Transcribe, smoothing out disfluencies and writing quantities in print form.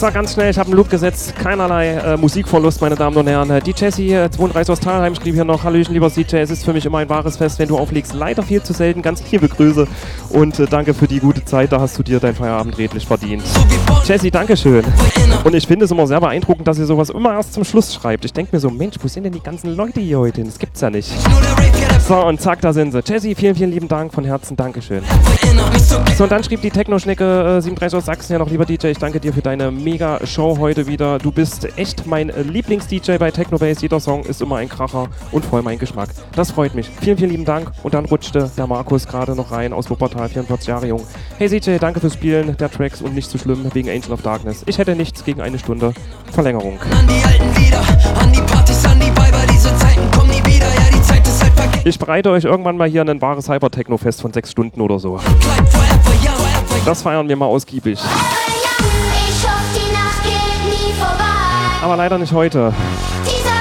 So, ganz schnell, ich habe einen Loop gesetzt. Keinerlei Musikverlust, meine Damen und Herren. Die Jessie, 32 aus Thalheim, schrieb hier noch: Hallöchen, lieber DJ, es ist für mich immer ein wahres Fest, wenn du auflegst. Leider viel zu selten. Ganz liebe Grüße und danke für die gute Zeit. Da hast du dir dein Feierabend redlich verdient. Jessie, dankeschön. Und ich finde es immer sehr beeindruckend, dass ihr sowas immer erst zum Schluss schreibt. Ich denke mir so, Mensch, wo sind denn die ganzen Leute hier heute hin? Das gibt's ja nicht. So, und zack, da sind sie. Jessie, vielen, vielen lieben Dank von Herzen. Dankeschön. So, und dann schrieb die Techno-Schnecke 37 aus Sachsen ja noch: Lieber DJ, ich danke dir für deine Mega-Show heute wieder. Du bist echt mein Lieblings-DJ bei Technobase. Jeder Song ist immer ein Kracher und voll mein Geschmack. Das freut mich. Vielen, vielen lieben Dank. Und dann rutschte der Markus gerade noch rein aus Wuppertal, 44 Jahre jung. Hey CJ, danke fürs Spielen der Tracks und nicht zu schlimm wegen Angel of Darkness. Ich hätte nichts gegen eine Stunde Verlängerung. An die alten Lieder, an die Partys, an die Weiber, diese Zeiten kommen nie wieder, ja, die Zeit ist halt vergessen. Ich bereite euch irgendwann mal hier ein wahres Hyper-Techno-Fest von 6 Stunden oder so. Das feiern wir mal ausgiebig. Aber leider nicht heute.